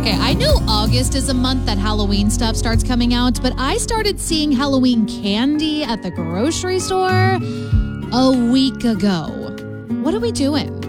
Okay, I know August is a month that Halloween stuff starts coming out, but I started seeing Halloween candy at the grocery store a week ago. What are we doing?